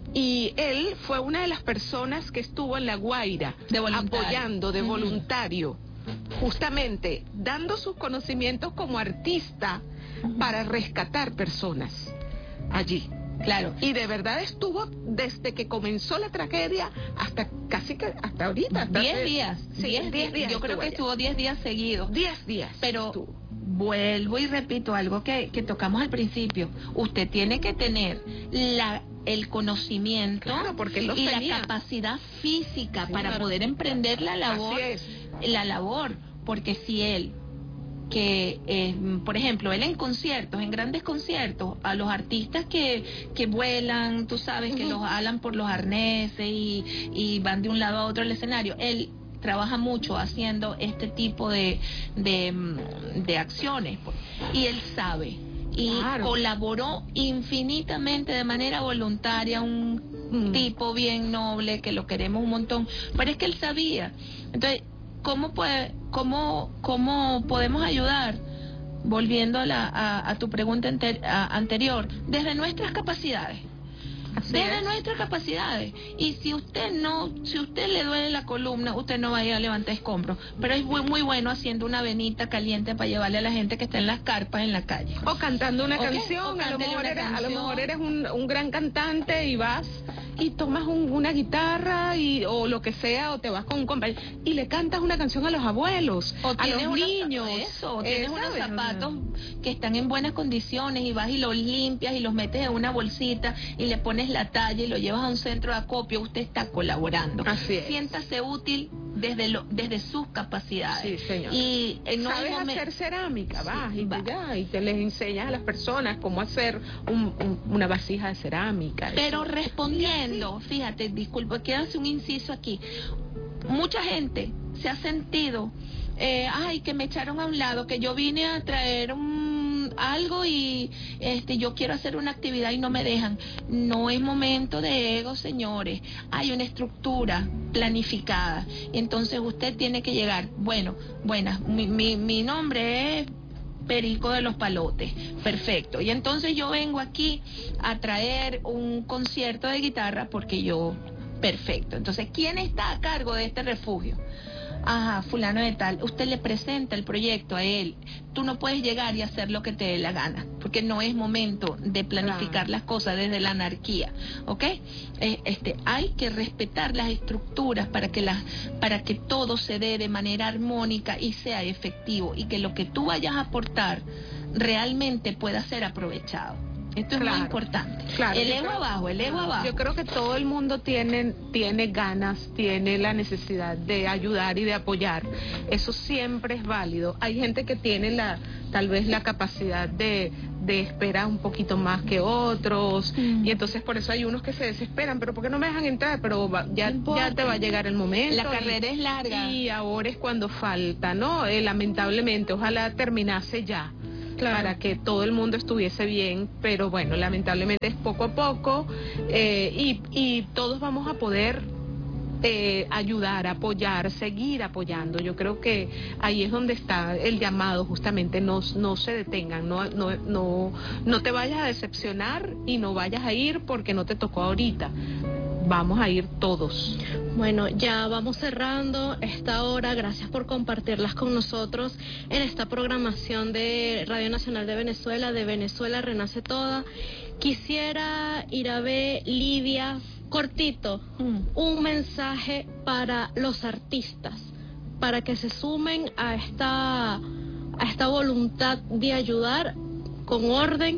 Y él fue una de las personas que estuvo en La Guaira, de apoyando de voluntario, mm. justamente dando sus conocimientos como artista para rescatar personas allí. Claro. Y de verdad estuvo desde que comenzó la tragedia hasta casi que hasta ahorita. Hasta diez hace, días. Sí, diez, diez días. Yo creo que allá. estuvo diez días seguidos. Diez días. Pero estuvo. Vuelvo y repito algo que, que tocamos al principio. Usted tiene que tener la el conocimiento, claro, porque él lo y tenía. La capacidad física, sí, para claro. poder emprender la labor. Así es. La labor, porque si él que, eh, por ejemplo, él en conciertos, en grandes conciertos, a los artistas que, que vuelan, tú sabes, uh-huh. que los alan por los arneses y, y van de un lado a otro del escenario, él trabaja mucho haciendo este tipo de, de, de acciones, y él sabe, y claro. colaboró infinitamente de manera voluntaria, un, un mm. tipo bien noble, que lo queremos un montón, pero es que él sabía. Entonces, ¿Cómo, puede, cómo, ¿Cómo podemos ayudar? Volviendo a, la, a, a tu pregunta enter, a, anterior, desde nuestras capacidades. Así desde es. nuestras capacidades. Y si usted no, si usted le duele la columna, usted no vaya a levantar escombros. Pero es muy, muy bueno haciendo una venita caliente para llevarle a la gente que está en las carpas en la calle. O cantando una ¿Okay? canción. A lo, mejor una eres, canción. a lo mejor eres un, un gran cantante y vas y tomas un, una guitarra y o lo que sea, o te vas con un compañero y le cantas una canción a los abuelos, o a los unos, niños. Eso, o tienes unos zapatos que están en buenas condiciones y vas y los limpias y los metes en una bolsita y le pones la talla y lo llevas a un centro de acopio. Usted está colaborando. Así es. Siéntase útil desde lo, desde sus capacidades. Sí, señor. Y eh, no sabes momen... hacer cerámica, vas sí, y, va. te, ya, y te les enseñas a las personas cómo hacer un, un, una vasija de cerámica. Pero eso. respondiendo, fíjate, disculpa, quiero hacer un inciso aquí. Mucha gente se ha sentido, eh, ay, que me echaron a un lado, que yo vine a traer un, algo y este yo quiero hacer una actividad y no me dejan. No es momento de ego, señores. Hay una estructura planificada. Entonces usted tiene que llegar. Bueno, buenas, mi, mi, mi nombre es Perico de los Palotes, perfecto. Y entonces yo vengo aquí a traer un concierto de guitarra porque yo, perfecto. Entonces, ¿quién está a cargo de este refugio? Ajá, fulano de tal. Usted le presenta el proyecto a él. Tú no puedes llegar y hacer lo que te dé la gana, porque no es momento de planificar claro. las cosas desde la anarquía, ¿ok? Eh, este, hay que respetar las estructuras para que las, para que todo se dé de manera armónica y sea efectivo, y que lo que tú vayas a aportar realmente pueda ser aprovechado. Esto es claro, muy importante. Claro, el ego creo, abajo, el ego abajo. Yo creo que todo el mundo tiene, tiene ganas, tiene la necesidad de ayudar y de apoyar. Eso siempre es válido. Hay gente que tiene la, tal vez la capacidad de, de esperar un poquito más que otros, mm. y entonces por eso hay unos que se desesperan, pero ¿por qué no me dejan entrar? Pero va, ya, no ya te va a llegar el momento. La carrera y, es larga. Y ahora es cuando falta, ¿no? Eh, lamentablemente, ojalá terminase ya. Claro. Para que todo el mundo estuviese bien, pero bueno, lamentablemente es poco a poco, eh, y, y todos vamos a poder eh, ayudar, apoyar, seguir apoyando. Yo creo que ahí es donde está el llamado, justamente, no, no se detengan, no, no, no, no te vayas a decepcionar y no vayas a ir porque no te tocó ahorita. Vamos a ir todos. Bueno, ya vamos cerrando esta hora. Gracias por compartirlas con nosotros en esta programación de Radio Nacional de Venezuela, de Venezuela Renace Toda. Quisiera, Irabe, Lidia, cortito, mm. un mensaje para los artistas, para que se sumen a esta, a esta voluntad de ayudar con orden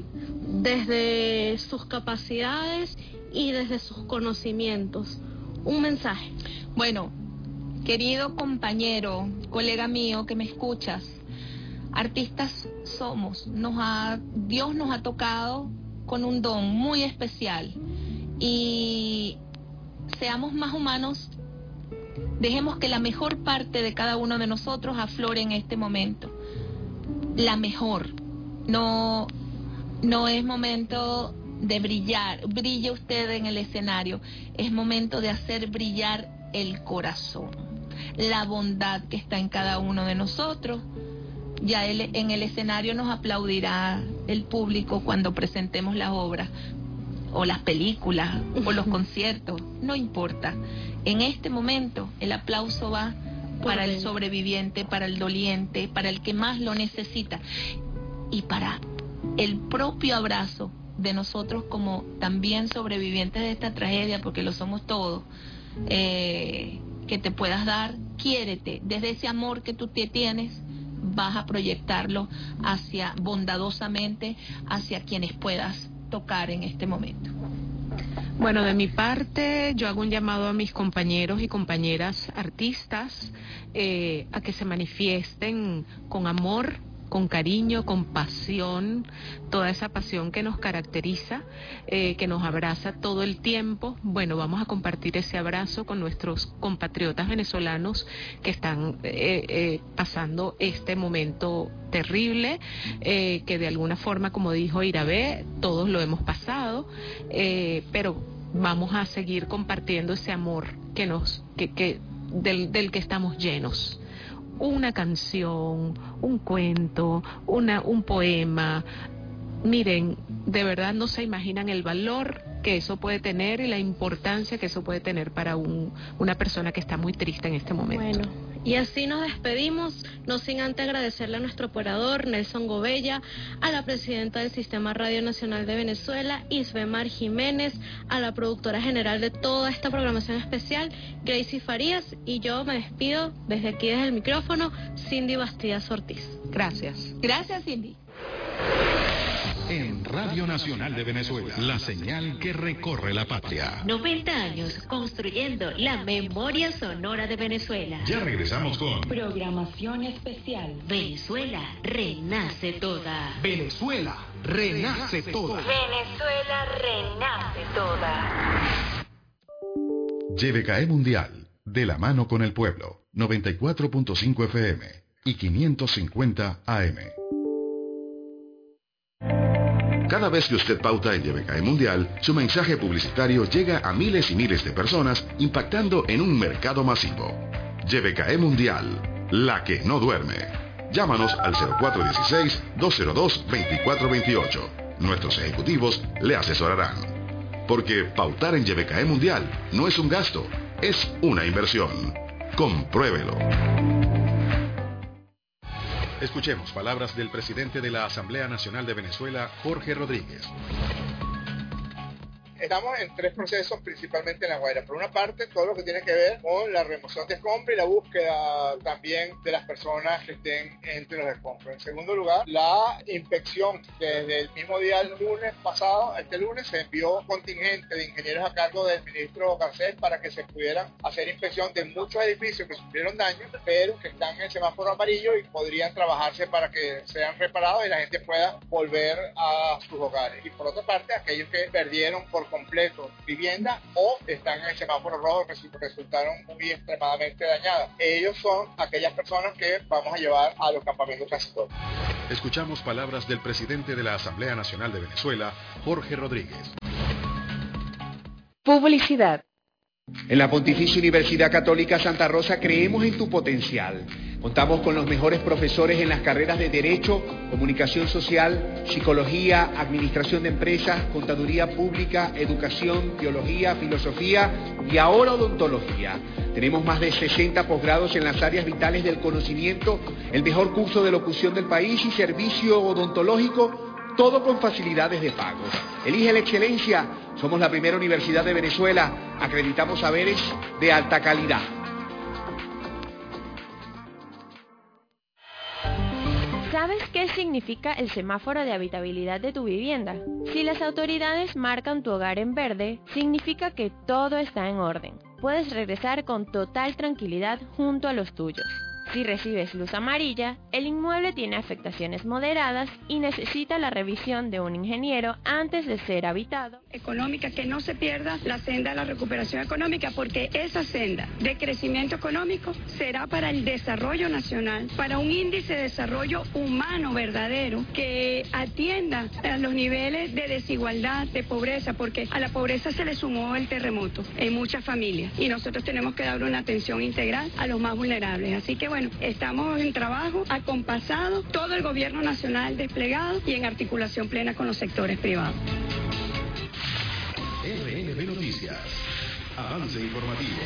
desde sus capacidades y desde sus conocimientos. Un mensaje. Bueno, querido compañero, colega mío que me escuchas, artistas somos, nos ha, Dios nos ha tocado con un don muy especial, y seamos más humanos, dejemos que la mejor parte de cada uno de nosotros aflore en este momento, la mejor. No, no es momento de brillar, brille usted en el escenario, es momento de hacer brillar el corazón, la bondad que está en cada uno de nosotros. Ya el, en el escenario nos aplaudirá el público cuando presentemos las obras, o las películas, o los conciertos, no importa. En este momento el aplauso va para el sobreviviente, para el doliente, para el que más lo necesita, y para el propio abrazo de nosotros como también sobrevivientes de esta tragedia, porque lo somos todos, eh, que te puedas dar. Quiérete, desde ese amor que tú te tienes, vas a proyectarlo hacia, bondadosamente, hacia quienes puedas tocar en este momento. Bueno, de mi parte, yo hago un llamado a mis compañeros y compañeras artistas eh, a que se manifiesten con amor, con cariño, con pasión, toda esa pasión que nos caracteriza, eh, que nos abraza todo el tiempo. Bueno, vamos a compartir ese abrazo con nuestros compatriotas venezolanos que están eh, eh, pasando este momento terrible, eh, que de alguna forma, como dijo Irabe, todos lo hemos pasado, eh, pero vamos a seguir compartiendo ese amor que nos, que, que del, del que estamos llenos. Una canción, un cuento, una, un poema. Miren, de verdad no se imaginan el valor que eso puede tener y la importancia que eso puede tener para un, una persona que está muy triste en este momento. Bueno, y así nos despedimos, no sin antes agradecerle a nuestro operador Nelson Gobella, a la presidenta del Sistema Radio Nacional de Venezuela, Isbemar Jiménez, a la productora general de toda esta programación especial, Gracie Farías, y yo me despido desde aquí, desde el micrófono, Cindy Bastidas Ortiz. Gracias. Gracias, Cindy. En Radio Nacional de Venezuela, la señal que recorre la patria. noventa años construyendo la memoria sonora de Venezuela. Ya regresamos con programación especial. Venezuela renace toda. Venezuela renace toda. Venezuela renace toda. Y V K E Mundial, de la mano con el pueblo. noventa y cuatro punto cinco F M y quinientos cincuenta A M. Cada vez que usted pauta en Yebecae Mundial, su mensaje publicitario llega a miles y miles de personas, impactando en un mercado masivo. Yebecae Mundial, la que no duerme. Llámanos al cero cuatro uno seis, dos cero dos, dos cuatro dos ocho. Nuestros ejecutivos le asesorarán. Porque pautar en Yebecae Mundial no es un gasto, es una inversión. Compruébelo. Escuchemos palabras del presidente de la Asamblea Nacional de Venezuela, Jorge Rodríguez. Estamos en tres procesos, principalmente en La Guaira. Por una parte, todo lo que tiene que ver con la remoción de escombros y la búsqueda también de las personas que estén entre los escombros. En segundo lugar, la inspección. Desde el mismo día, el lunes pasado, este lunes, se envió un contingente de ingenieros a cargo del ministro Garcés para que se pudieran hacer inspección de muchos edificios que sufrieron daños, pero que están en semáforo amarillo y podrían trabajarse para que sean reparados y la gente pueda volver a sus hogares. Y por otra parte, aquellos que perdieron por completo vivienda o están en el semáforo rojo que resultaron muy extremadamente dañadas. Ellos son aquellas personas que vamos a llevar a los campamentos transitorios. Escuchamos palabras del presidente de la Asamblea Nacional de Venezuela, Jorge Rodríguez. Publicidad. En la Pontificia Universidad Católica Santa Rosa creemos en tu potencial. Contamos con los mejores profesores en las carreras de Derecho, Comunicación Social, Psicología, Administración de Empresas, Contaduría Pública, Educación, Teología, Filosofía y ahora Odontología. Tenemos más de sesenta posgrados en las áreas vitales del conocimiento, el mejor curso de locución del país y servicio odontológico, todo con facilidades de pago. Elige la excelencia. Somos la primera universidad de Venezuela. Acreditamos saberes de alta calidad. ¿Sabes qué significa el semáforo de habitabilidad de tu vivienda? Si las autoridades marcan tu hogar en verde, significa que todo está en orden. Puedes regresar con total tranquilidad junto a los tuyos. Si recibes luz amarilla, el inmueble tiene afectaciones moderadas y necesita la revisión de un ingeniero antes de ser habitado. Económica, que no se pierda la senda de la recuperación económica, porque esa senda de crecimiento económico será para el desarrollo nacional, para un índice de desarrollo humano verdadero que atienda a los niveles de desigualdad, de pobreza, porque a la pobreza se le sumó el terremoto en muchas familias y nosotros tenemos que dar una atención integral a los más vulnerables. Así que bueno, estamos en trabajo acompasado, todo el gobierno nacional desplegado y en articulación plena con los sectores privados. R N B Noticias, avance informativo.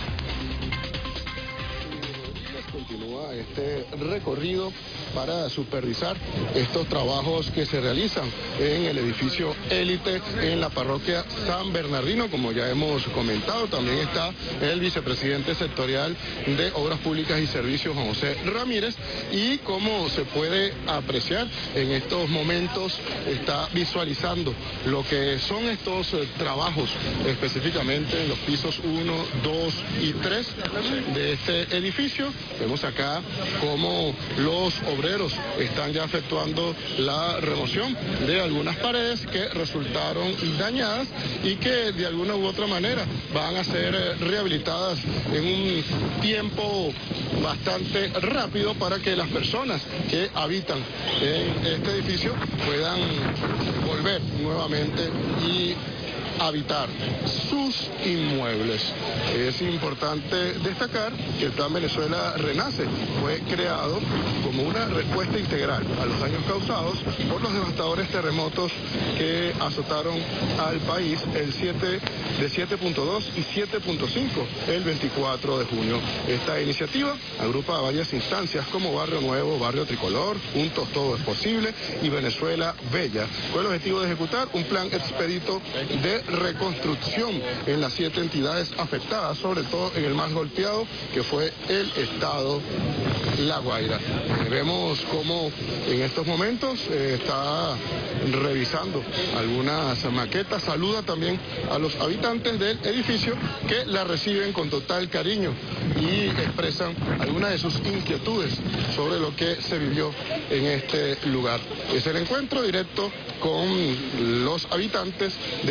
Continúa este recorrido para supervisar estos trabajos que se realizan en el edificio Élite en la parroquia San Bernardino. Como ya hemos comentado, también está el vicepresidente sectorial de Obras Públicas y Servicios, Juan José Ramírez, y como se puede apreciar en estos momentos está visualizando lo que son estos eh, trabajos específicamente en los pisos uno, dos y tres de este edificio. Vemos acá cómo los obreros están ya efectuando la remoción de algunas paredes que resultaron dañadas y que de alguna u otra manera van a ser rehabilitadas en un tiempo bastante rápido para que las personas que habitan en este edificio puedan volver nuevamente y habitar sus inmuebles. Es importante destacar que el Plan Venezuela Renace fue creado como una respuesta integral a los daños causados por los devastadores terremotos que azotaron al país el siete de siete punto dos y siete punto cinco el veinticuatro de junio. Esta iniciativa agrupa varias instancias como Barrio Nuevo, Barrio Tricolor, Juntos Todo es Posible y Venezuela Bella, con el objetivo de ejecutar un plan expedito de reconstrucción en las siete entidades afectadas, sobre todo en el más golpeado, que fue el estado La Guaira. Eh, vemos cómo en estos momentos eh, está revisando algunas maquetas, saluda también a los habitantes del edificio que la reciben con total cariño y expresan algunas de sus inquietudes sobre lo que se vivió en este lugar. Es el encuentro directo con los habitantes de esta residencia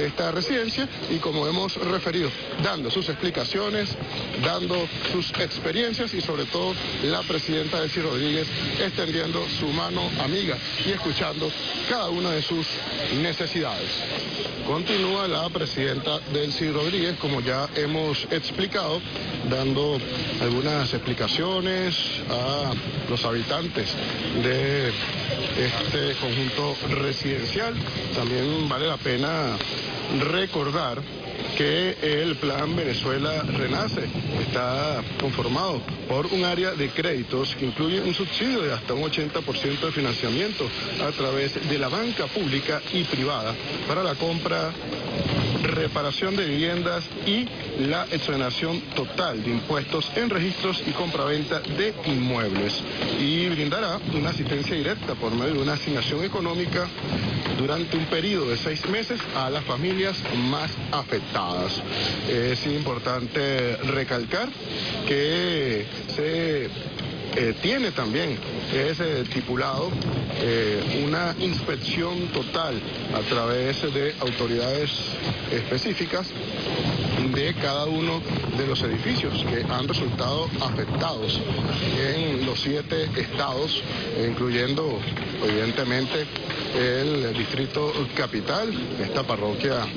presidencia y, como hemos referido, dando sus explicaciones, dando sus experiencias y sobre todo la presidenta Delcy Rodríguez extendiendo su mano amiga y escuchando cada una de sus necesidades. Continúa la presidenta Delcy Rodríguez, como ya hemos explicado, dando algunas explicaciones a los habitantes de este conjunto residencial. También vale la pena recordar que el Plan Venezuela Renace está conformado por un área de créditos que incluye un subsidio de hasta un ochenta por ciento de financiamiento a través de la banca pública y privada para la compra, reparación de viviendas y la exoneración total de impuestos en registros y compraventa de inmuebles, y brindará una asistencia directa por medio de una asignación económica durante un periodo de seis meses a las familias más afectadas. Es importante recalcar que se eh, tiene también, es eh, estipulado eh, una inspección total a través de autoridades específicas de cada uno de los edificios que han resultado afectados en los siete estados, incluyendo evidentemente el distrito capital, esta parroquia